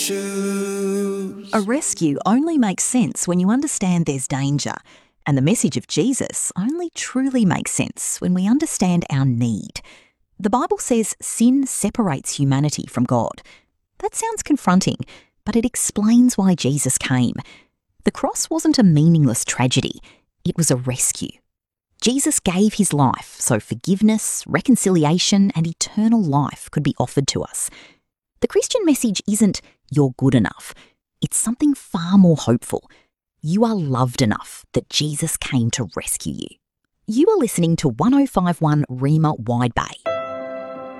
Choose. A rescue only makes sense when you understand there's danger, and the message of Jesus only truly makes sense when we understand our need. The Bible says sin separates humanity from God. That sounds confronting, but it explains why Jesus came. The cross wasn't a meaningless tragedy, it was a rescue. Jesus gave his life so forgiveness, reconciliation, and eternal life could be offered to us. The Christian message isn't "you're good enough." It's something far more hopeful. You are loved enough that Jesus came to rescue you. You are listening to 1051 Rima Wide Bay.